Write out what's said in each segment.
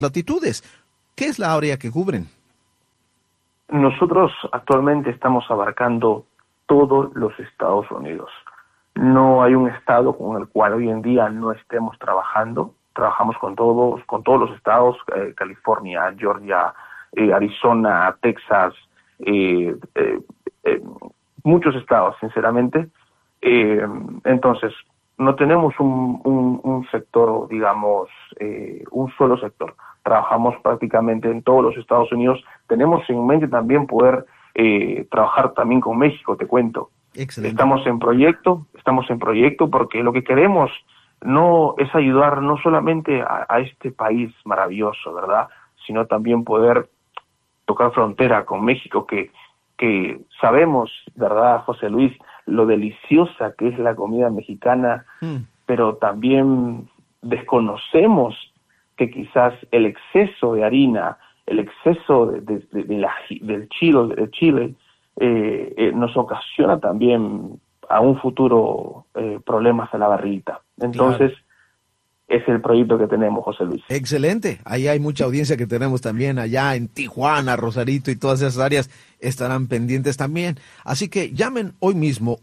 latitudes. ¿Qué es la área que cubren? Nosotros actualmente estamos abarcando todos los Estados Unidos. No hay un estado con el cual hoy en día no estemos trabajando. Trabajamos con todos los estados, California, Georgia, Arizona, Texas, muchos estados, sinceramente. Entonces, no tenemos un sector, digamos, un solo sector. Trabajamos prácticamente en todos los Estados Unidos. Tenemos en mente también poder trabajar también con México, te cuento. Excelente. Estamos en proyecto porque lo que queremos no es ayudar no solamente a este país maravilloso, ¿verdad? Sino también poder tocar frontera con México, que sabemos, ¿verdad, José Luis, lo deliciosa que es la comida mexicana, pero también desconocemos que quizás el exceso de harina, el exceso del chile, nos ocasiona también a un futuro problemas a la barriguita. Entonces, claro, es el proyecto que tenemos, José Luis. Excelente. Ahí hay mucha audiencia que tenemos también allá en Tijuana, Rosarito y todas esas áreas estarán pendientes también. Así que llamen hoy mismo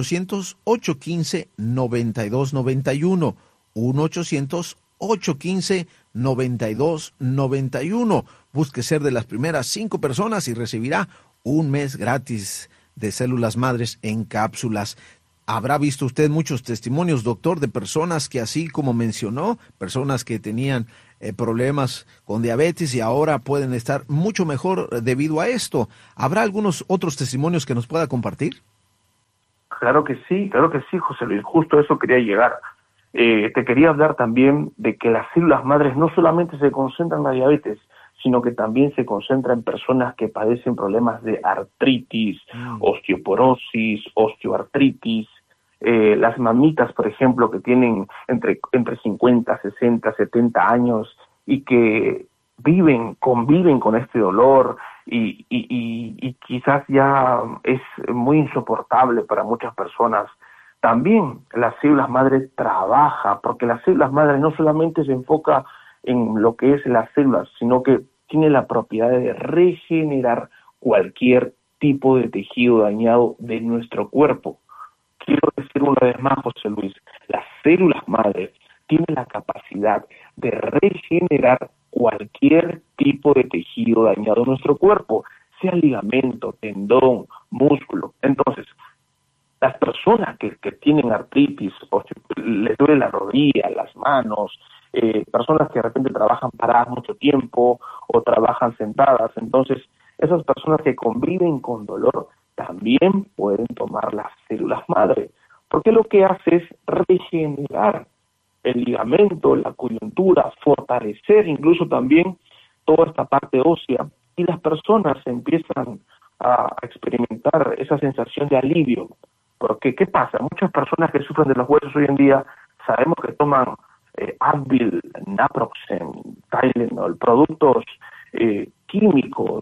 1-800-815-9291. 1-800-815-9291. Busque ser de las primeras 5 personas y recibirá un mes gratis de células madres en cápsulas. ¿Habrá visto usted muchos testimonios, doctor, de personas que, así como mencionó, personas que tenían problemas con diabetes y ahora pueden estar mucho mejor debido a esto? ¿Habrá algunos otros testimonios que nos pueda compartir? Claro que sí, José Luis. Justo a eso quería llegar. Te quería hablar también de que las células madres no solamente se concentran en la diabetes, sino que también se concentra en personas que padecen problemas de artritis, osteoporosis, osteoartritis, las mamitas, por ejemplo, que tienen entre 50, 60, 70 años y que conviven con este dolor y quizás ya es muy insoportable para muchas personas. También las células madres trabaja, porque las células madres no solamente se enfoca en lo que es las células, sino que tiene la propiedad de regenerar cualquier tipo de tejido dañado de nuestro cuerpo. Quiero decir una vez más, José Luis, las células madres tienen la capacidad de regenerar cualquier tipo de tejido dañado en nuestro cuerpo, sea ligamento, tendón, músculo. Entonces, las personas que tienen artritis, o les duele la rodilla, las manos, personas que de repente trabajan paradas mucho tiempo o trabajan sentadas, entonces esas personas que conviven con dolor también pueden tomar las células madre, porque lo que hace es regenerar el ligamento, la coyuntura, fortalecer incluso también toda esta parte ósea, y las personas empiezan a experimentar esa sensación de alivio. Porque, ¿qué pasa? Muchas personas que sufren de los huesos hoy en día, sabemos que toman Advil, Naproxen, Tylenol, productos químicos,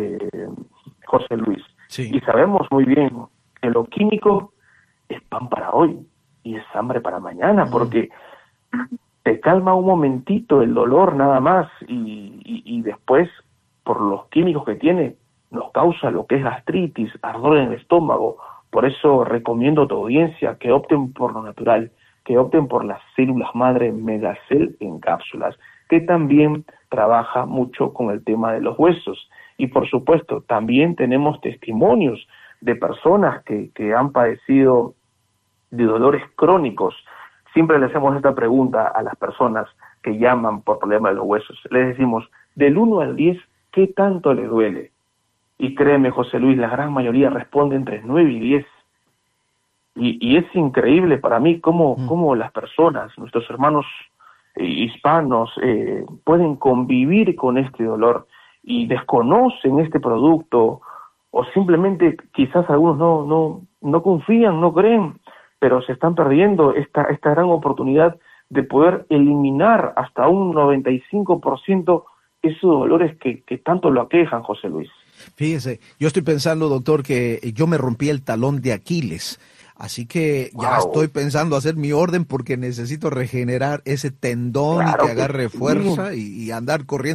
José Luis. Sí. Y sabemos muy bien que lo químico es pan para hoy y es hambre para mañana, porque te calma un momentito el dolor nada más y después, por los químicos que tiene, nos causa lo que es gastritis, ardor en el estómago. Por eso recomiendo a tu audiencia que opten por lo natural, que opten por las células madre Megacel en cápsulas, que también trabaja mucho con el tema de los huesos. Y por supuesto, también tenemos testimonios de personas que han padecido de dolores crónicos. Siempre le hacemos esta pregunta a las personas que llaman por problemas de los huesos. Les decimos, del 1 al 10, ¿qué tanto les duele? Y créeme, José Luis, la gran mayoría responde entre 9 y 10. Y es increíble para mí cómo las personas, nuestros hermanos hispanos, pueden convivir con este dolor y desconocen este producto, o simplemente quizás algunos no confían, no creen, pero se están perdiendo esta gran oportunidad de poder eliminar hasta un 95% esos dolores que tanto lo aquejan, José Luis. Fíjese, yo estoy pensando, doctor, que yo me rompí el talón de Aquiles Así que ya estoy pensando hacer mi orden porque necesito regenerar ese tendón y Claro que agarre sí. fuerza y andar corriendo